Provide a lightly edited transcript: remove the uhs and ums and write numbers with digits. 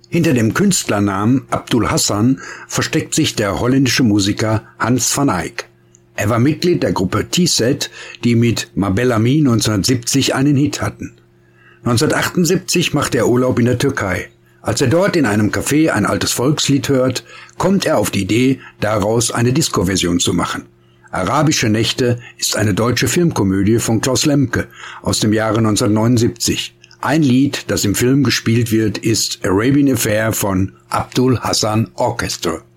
Hinter dem Künstlernamen Abdul Hassan versteckt sich der holländische Musiker Hans van Eyck. Er war Mitglied der Gruppe T-Set, die mit Ma Belle Amie 1970 einen Hit hatten. 1978 macht er Urlaub in der Türkei. Als er dort in einem Café ein altes Volkslied hört, kommt er auf die Idee, daraus eine Disco-Version zu machen. Arabische Nächte ist eine deutsche Filmkomödie von Klaus Lemke aus dem Jahre 1979. Ein Lied, das im Film gespielt wird, ist Arabian Affair von Abdul Hassan Orchestra.